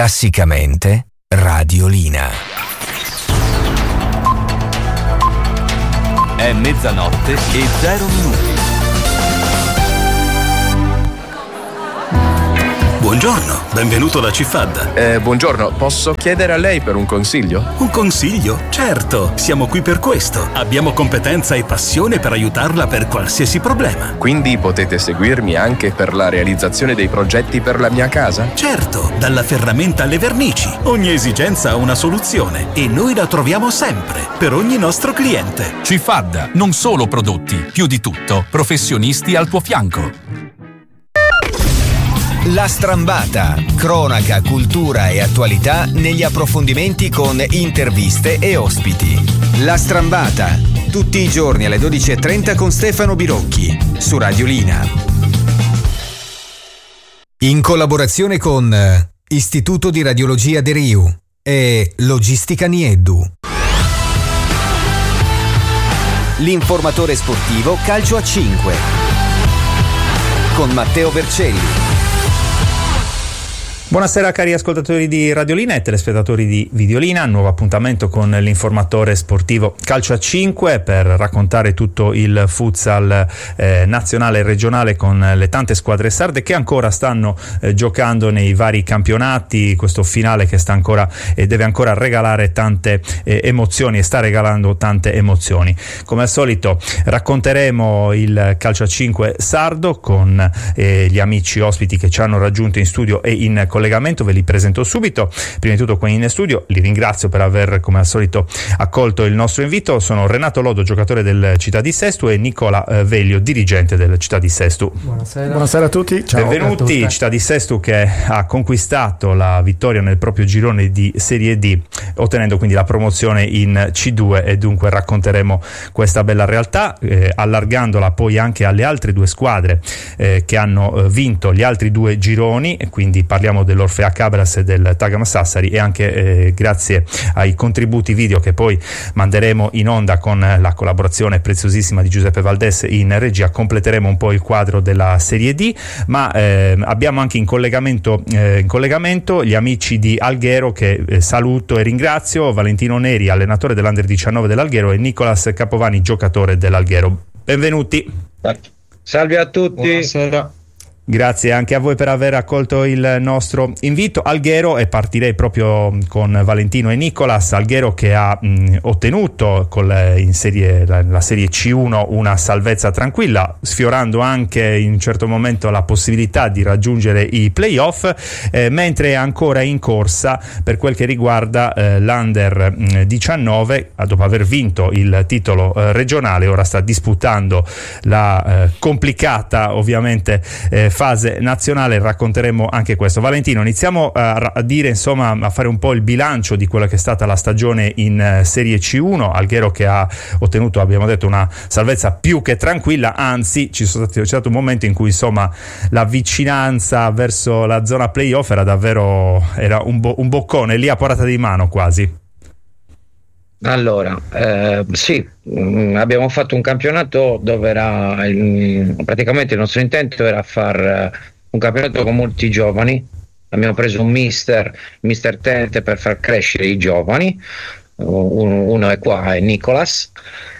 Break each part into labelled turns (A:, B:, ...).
A: Classicamente Radiolina.
B: È mezzanotte e 0 minuti.
C: Buongiorno, benvenuto da Cifadda.
D: Buongiorno, posso chiedere a lei per un consiglio?
C: Un consiglio? Certo, siamo qui per questo. Abbiamo competenza e passione per aiutarla per qualsiasi problema.
D: Quindi potete seguirmi anche per la realizzazione dei progetti per la mia casa?
C: Certo, dalla ferramenta alle vernici. Ogni esigenza ha una soluzione e noi la troviamo sempre, per ogni nostro cliente.
E: Cifadda, non solo prodotti, più di tutto, professionisti al tuo fianco.
A: La Strambata, cronaca, cultura e attualità negli approfondimenti con interviste e ospiti. La Strambata, tutti i giorni alle 12:30 con Stefano Birocchi, su Radiolina. In collaborazione con Istituto di Radiologia De Riu e Logistica Nieddu. L'informatore sportivo Calcio a 5 con Matteo Vercelli.
F: Buonasera cari ascoltatori di Radiolina e telespettatori di Videolina, nuovo appuntamento con l'informatore sportivo Calcio a 5 per raccontare tutto il futsal nazionale e regionale con le tante squadre sarde che ancora stanno giocando nei vari campionati, questo finale che sta ancora e deve ancora regalare tante emozioni e sta regalando tante emozioni. Come al solito racconteremo il Calcio a 5 sardo con gli amici ospiti che ci hanno raggiunto in studio e in collegamento, ve li presento subito. Prima di tutto qui in studio li ringrazio per aver come al solito accolto il nostro invito. Sono Renato Lodo, giocatore del Città di Sestu, e Nicola Veglio, dirigente del Città di Sestu.
G: Buonasera a tutti. Ciao.
F: Benvenuti. Città di Sestu che ha conquistato la vittoria nel proprio girone di Serie D, ottenendo quindi la promozione in C2, e dunque racconteremo questa bella realtà, allargandola poi anche alle altre due squadre che hanno vinto gli altri due gironi, e quindi parliamo dell'Orfea Cabras e del Tagama Sassari, e anche grazie ai contributi video che poi manderemo in onda con la collaborazione preziosissima di Giuseppe Valdes in regia, completeremo un po' il quadro della Serie D, ma abbiamo anche in collegamento gli amici di Alghero che saluto e ringrazio: Valentino Neri, allenatore dell'Under 19 dell'Alghero, e Nicolas Capovani, giocatore dell'Alghero. Benvenuti.
H: Salve a tutti.
F: Buonasera. Grazie anche a voi per aver accolto il nostro invito. Alghero, e partirei proprio con Valentino e Nicolas. Alghero che ha ottenuto in serie, la Serie C1 una salvezza tranquilla, sfiorando anche in un certo momento la possibilità di raggiungere i playoff, mentre è ancora in corsa per quel che riguarda l'Under 19, dopo aver vinto il titolo regionale. Ora sta disputando la complicata ovviamente fase nazionale. Racconteremo anche questo. Valentino, iniziamo a dire, insomma, a fare un po' il bilancio di quella che è stata la stagione in Serie C1. Alghero che ha ottenuto, abbiamo detto, una salvezza più che tranquilla, anzi c'è stato un momento in cui insomma la vicinanza verso la zona playoff era davvero un boccone lì a portata di mano quasi.
H: Allora, sì, abbiamo fatto un campionato dove praticamente il nostro intento era far un campionato con molti giovani. Abbiamo preso un mister Tente per far crescere i giovani, uno è qua, è Nicolas.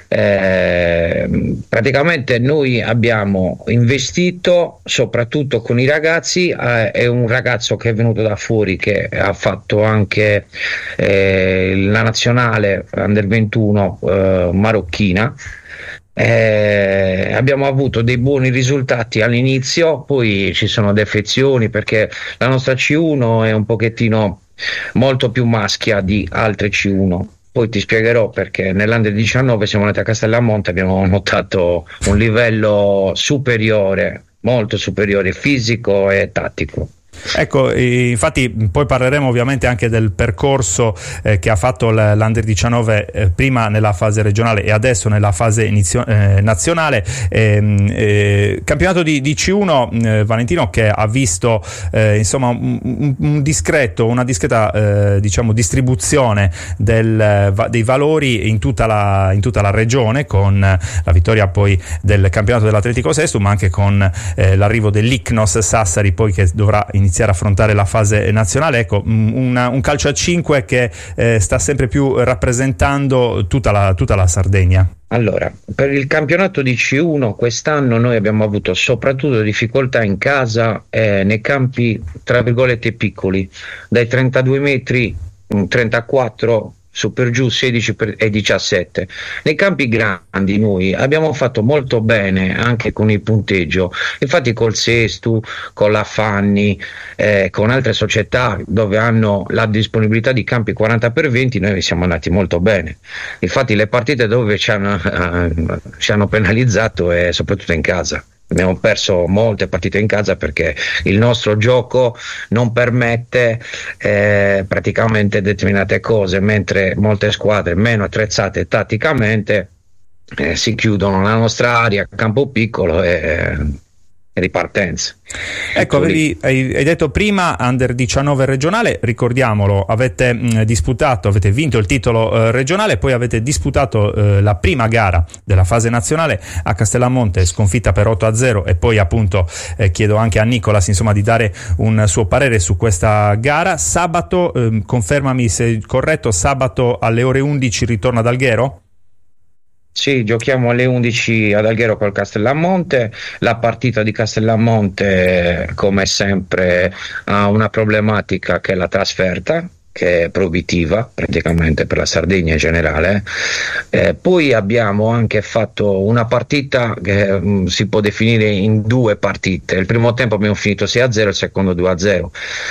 H: Praticamente noi abbiamo investito soprattutto con i ragazzi, è un ragazzo che è venuto da fuori che ha fatto anche la nazionale Under 21 marocchina. Abbiamo avuto dei buoni risultati all'inizio, poi ci sono defezioni perché la nostra C1 è un pochettino molto più maschia di altre C1. Poi ti spiegherò perché nell'Under 19 siamo andati a Castellamonte, abbiamo notato un livello superiore, molto superiore, fisico e tattico.
F: Ecco, infatti poi parleremo ovviamente anche del percorso che ha fatto l'Under 19 prima nella fase regionale e adesso nella fase nazionale. Campionato di C1, Valentino, che ha visto insomma una discreta diciamo distribuzione dei valori in tutta la regione, con la vittoria poi del campionato dell'Atletico Sestu, ma anche con l'arrivo dell'Ichnos Sassari, poi che dovrà iniziare a affrontare la fase nazionale. Ecco, un calcio a 5 che sta sempre più rappresentando tutta la Sardegna.
H: Allora, per il campionato di C1 quest'anno noi abbiamo avuto soprattutto difficoltà in casa nei campi tra virgolette piccoli, dai 32 metri, 34 su per giù, 16 e 17. Nei campi grandi noi abbiamo fatto molto bene anche con il punteggio, infatti col Sestu, con la Fanni, con altre società dove hanno la disponibilità di campi 40x20 noi siamo andati molto bene. Infatti le partite dove ci hanno penalizzato è soprattutto in casa. Abbiamo perso molte partite in casa perché il nostro gioco non permette praticamente determinate cose, mentre molte squadre meno attrezzate tatticamente si chiudono la nostra area, campo piccolo e ripartenza.
F: Ecco, hai detto prima Under 19 regionale, ricordiamolo, avete vinto il titolo regionale, poi avete disputato la prima gara della fase nazionale a Castellamonte, sconfitta per 8-0, e poi appunto chiedo anche a Nicolas insomma di dare un suo parere su questa gara. Sabato, confermami se è corretto, sabato alle ore 11 ritorno ad Alghero?
H: Sì, giochiamo alle 11 ad Alghero col Castellamonte. La partita di Castellamonte, come sempre, ha una problematica che è la trasferta, che è proibitiva praticamente per la Sardegna in generale. Poi abbiamo anche fatto una partita che si può definire in due partite. Il primo tempo abbiamo finito 6-0, il secondo 2-0.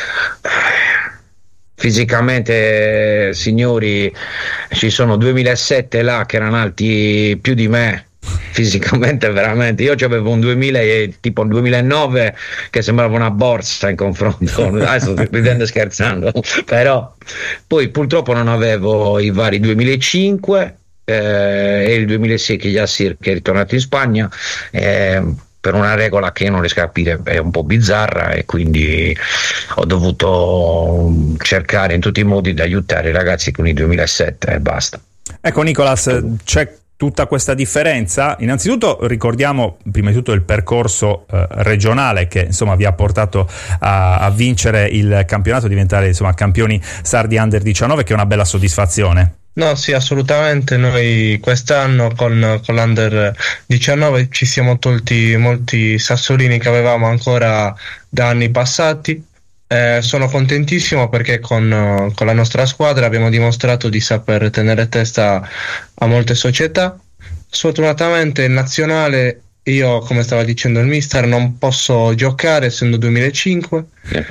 H: Fisicamente, signori, ci sono 2007 là che erano alti più di me, fisicamente veramente. Io avevo un 2000 e tipo un 2009 che sembrava una borsa in confronto. Adesso sto ridendo e scherzando, però poi purtroppo non avevo i vari 2005 e il 2006 che Yassir, che è ritornato in Spagna, per una regola che io non riesco a capire, è un po' bizzarra, e quindi ho dovuto cercare in tutti i modi di aiutare i ragazzi con i 2007 e basta.
F: Ecco Nicolas, c'è tutta questa differenza. Innanzitutto ricordiamo prima di tutto il percorso regionale che insomma vi ha portato a vincere il campionato, a diventare insomma campioni sardi Under 19, che è una bella soddisfazione.
I: No, sì, assolutamente. Noi quest'anno con l'Under 19 ci siamo tolti molti sassolini che avevamo ancora da anni passati. Sono contentissimo perché con la nostra squadra abbiamo dimostrato di saper tenere testa a molte società. Sfortunatamente in nazionale io, come stava dicendo il mister, non posso giocare essendo 2005,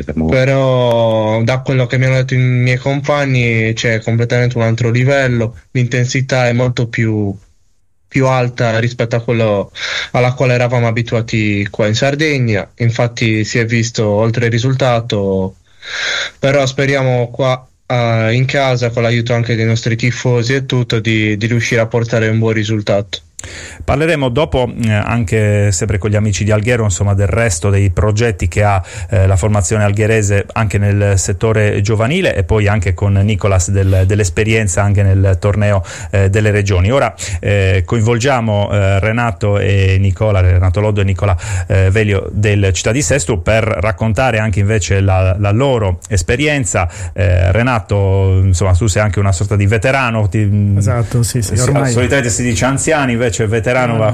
I: però da quello che mi hanno detto i miei compagni c'è completamente un altro livello, l'intensità è molto più alta rispetto a quello alla quale eravamo abituati qua in Sardegna. Infatti si è visto oltre il risultato, però speriamo qua in casa, con l'aiuto anche dei nostri tifosi e tutto, di riuscire a portare un buon risultato.
F: Parleremo dopo anche sempre con gli amici di Alghero insomma del resto dei progetti che ha la formazione algherese anche nel settore giovanile, e poi anche con Nicolas dell'esperienza anche nel torneo delle regioni. Ora coinvolgiamo Renato Loddo e Nicola Velio del Città di Sestu per raccontare anche invece la loro esperienza. Renato, insomma, tu sei anche una sorta di veterano.
G: Esatto, sì, ormai
F: solitamente si dice anziani, invece veterano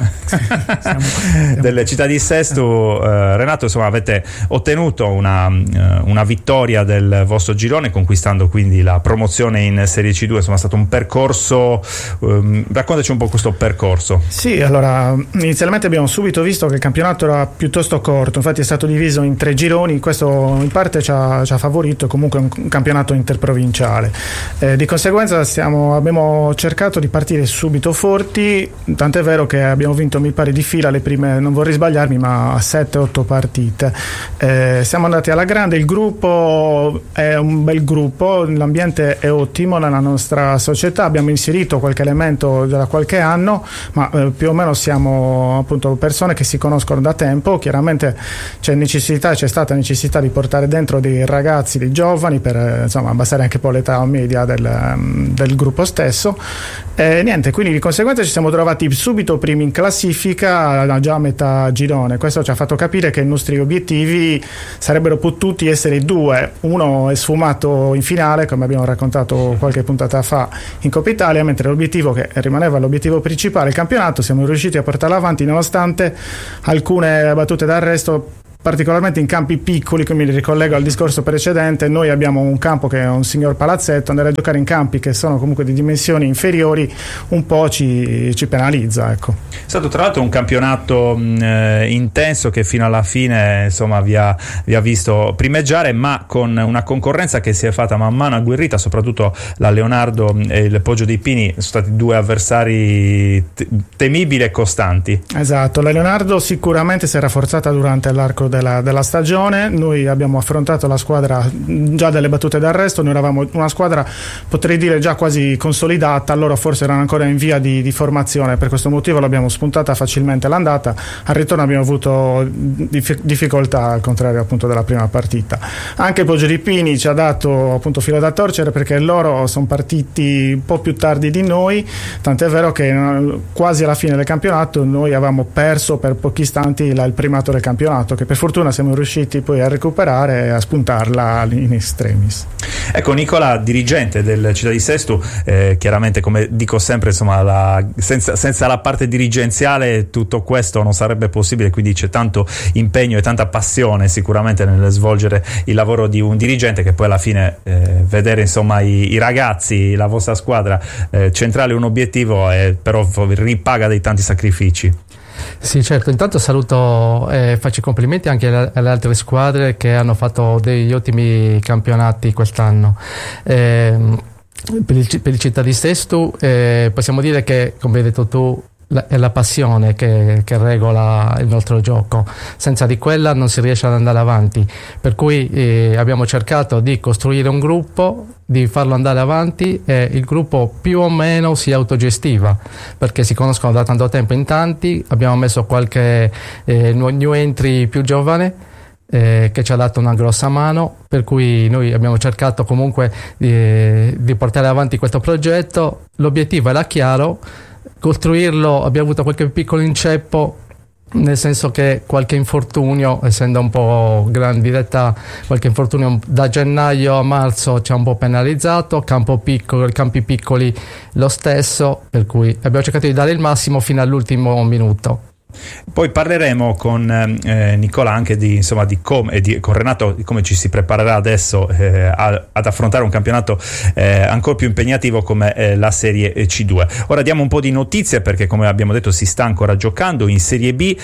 F: delle Città di Sestu. Renato, insomma, avete ottenuto una vittoria del vostro girone, conquistando quindi la promozione in Serie C2. Insomma, è stato un percorso, raccontaci un po' questo percorso.
G: Sì, allora inizialmente abbiamo subito visto che il campionato era piuttosto corto, infatti è stato diviso in 3 gironi. Questo in parte ci ha favorito comunque un campionato interprovinciale, di conseguenza abbiamo cercato di partire subito forti, tant'è vero che abbiamo vinto, mi pare, di fila le prime, non vorrei sbagliarmi, ma 7-8 partite. Siamo andati alla grande, il gruppo è un bel gruppo, l'ambiente è ottimo nella nostra società, abbiamo inserito qualche elemento da qualche anno, ma più o meno siamo appunto persone che si conoscono da tempo. Chiaramente c'è stata necessità di portare dentro dei ragazzi, dei giovani, per insomma abbassare anche un po' l'età media del gruppo stesso, Niente, quindi di conseguenza ci siamo trovati subito primi in classifica, già a metà girone. Questo ci ha fatto capire che i nostri obiettivi sarebbero potuti essere due. Uno è sfumato in finale, come abbiamo raccontato qualche puntata fa in Coppa Italia, mentre l'obiettivo che rimaneva l'obiettivo principale, il campionato, siamo riusciti a portarlo avanti nonostante alcune battute d'arresto, particolarmente in campi piccoli. Che mi ricollego al discorso precedente. Noi abbiamo un campo che è un signor palazzetto, andare a giocare in campi che sono comunque di dimensioni inferiori un po' ci penalizza, ecco.
F: È stato tra l'altro un campionato intenso che fino alla fine insomma vi ha visto primeggiare, ma con una concorrenza che si è fatta man mano agguerrita, soprattutto la Leonardo e il Poggio dei Pini sono stati due avversari temibili e costanti.
G: Esatto, la Leonardo sicuramente si è rafforzata durante l'arco della stagione. Noi abbiamo affrontato la squadra già delle battute d'arresto, noi eravamo una squadra, potrei dire, già quasi consolidata, loro forse erano ancora in via di formazione, per questo motivo l'abbiamo spuntata facilmente l'andata, al ritorno abbiamo avuto difficoltà, al contrario appunto della prima partita. Anche il Poggio di Pini ci ha dato appunto filo da torcere, perché loro sono partiti un po' più tardi di noi, tant'è vero che quasi alla fine del campionato noi avevamo perso per pochi istanti il primato del campionato, che per fortuna siamo riusciti poi a recuperare e a spuntarla in extremis.
F: Ecco, Nicola, dirigente del Città di Sesto, chiaramente, come dico sempre, insomma, senza la parte dirigenziale tutto questo non sarebbe possibile, quindi c'è tanto impegno e tanta passione sicuramente nel svolgere il lavoro di un dirigente, che poi alla fine vedere insomma i ragazzi, la vostra squadra centrale un obiettivo, però ripaga dei tanti sacrifici.
J: Sì, certo, intanto saluto e faccio i complimenti anche alle altre squadre che hanno fatto degli ottimi campionati quest'anno. Per il Città di Sesto possiamo dire che, come hai detto tu, è la passione che regola il nostro gioco. Senza di quella non si riesce ad andare avanti, per cui abbiamo cercato di costruire un gruppo, di farlo andare avanti, e il gruppo più o meno si autogestiva, perché si conoscono da tanto tempo in tanti. Abbiamo messo qualche new entry più giovane che ci ha dato una grossa mano, per cui noi abbiamo cercato comunque di portare avanti questo progetto. L'obiettivo era chiaro, costruirlo. Abbiamo avuto qualche piccolo inceppo, nel senso che qualche infortunio, essendo un po' grandi d'età, qualche infortunio da gennaio a marzo ci ha un po' penalizzato, campi piccoli lo stesso, per cui abbiamo cercato di dare il massimo fino all'ultimo minuto.
F: Poi parleremo con Nicola anche con Renato di come ci si preparerà adesso ad affrontare un campionato ancora più impegnativo come la Serie C2. Ora diamo un po' di notizie, perché come abbiamo detto si sta ancora giocando in Serie B.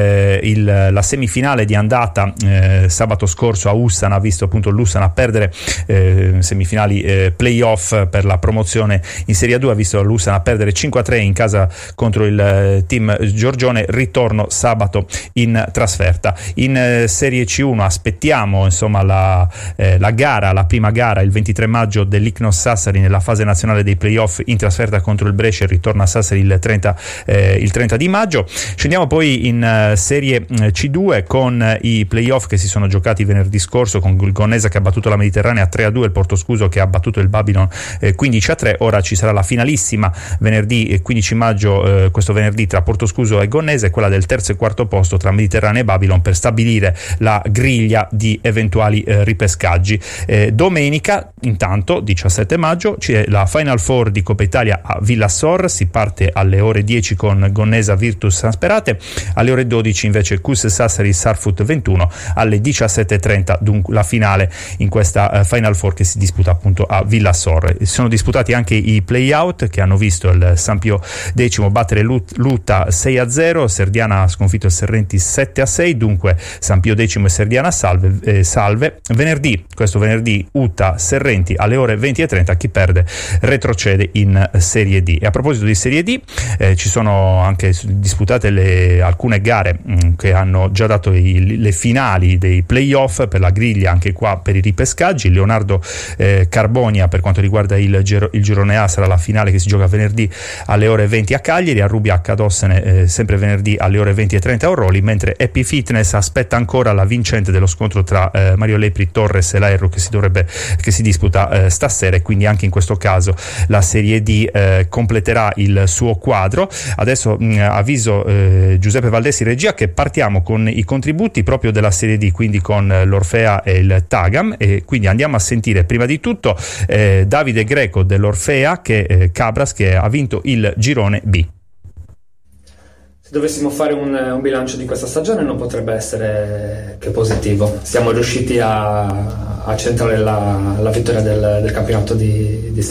F: La semifinale di andata sabato scorso a Ussana ha visto appunto l'Ussana perdere semifinali playoff per la promozione in Serie A2, ha visto l'Ussana perdere 5-3 in casa contro il team Giorgione. Ritorno sabato in trasferta. In Serie C1 aspettiamo insomma la prima gara il 23 maggio dell'Ichnos Sassari nella fase nazionale dei playoff in trasferta contro il Brescia. Ritorno a Sassari il 30 di maggio. Scendiamo poi in Serie C2 con i playoff che si sono giocati venerdì scorso, con il Gonnesa che ha battuto la Mediterranea 3-2, il Portoscuso che ha battuto il Babylon 15-3. Ora ci sarà la finalissima venerdì 15 maggio, questo venerdì, tra Portoscuso e Gonnesa, quella del terzo e quarto posto tra Mediterranea e Babylon, per stabilire la griglia di eventuali ripescaggi. Domenica, intanto 17 maggio, c'è la Final Four di Coppa Italia a Villassor. Si parte alle ore 10 con Gonnesa Virtus San Sperate, alle ore 12 invece Cus Sassari Sarfut 21, alle 17:30 dunque la finale in questa Final Four che si disputa appunto a Villassor. Si sono disputati anche i play-out che hanno visto il San Pio X battere Lutta 6-0, Serdiana ha sconfitto il Serrenti 7-6, dunque San Pio X e Serdiana salve. Questo venerdì Utta Serrenti alle ore 20:30, chi perde retrocede in Serie D. E a proposito di Serie D, ci sono anche disputate alcune gare che hanno già dato le finali dei playoff per la griglia, anche qua per i ripescaggi. Leonardo Carbonia per quanto riguarda il girone A sarà la finale che si gioca venerdì alle ore 20 a Cagliari, a Rubiac ad Ossene sempre venerdì venerdì alle ore 20:30 a Orroli, mentre Happy Fitness aspetta ancora la vincente dello scontro tra Mario Lepri Torres e Laerro che si disputa stasera, e quindi anche in questo caso la Serie D completerà il suo quadro. Adesso avviso Giuseppe Valdesi regia che partiamo con i contributi proprio della Serie D, quindi con l'Orfea e il Tagam, e quindi andiamo a sentire prima di tutto Davide Greco dell'Orfea, Cabras, che ha vinto il girone B.
K: Se dovessimo fare un bilancio di questa stagione non potrebbe essere che positivo. Siamo riusciti a centrare la vittoria del campionato di